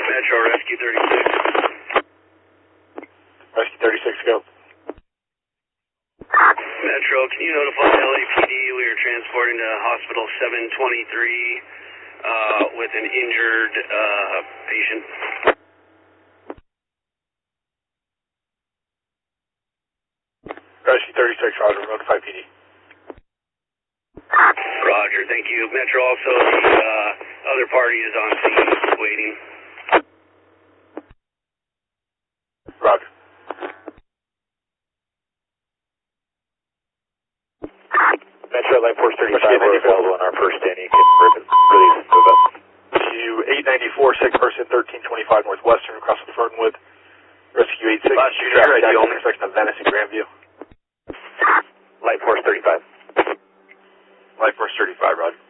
Metro, Rescue 36. Rescue 36, go. Metro, can you notify LAPD we are transporting to Hospital 723 with an injured patient? Rescue 36, Roger, notify PD. Roger, thank you. Metro, also the other party is on scene waiting. Roger. Metro, Light Force 35, we're available on our first standing. Release, move up. To 894, sick person, 1325 Northwestern, across the Fernwood. Rescue 86, traffic at the intersection of Venice and Grandview. Light Force 35. Light Force 35, Roger.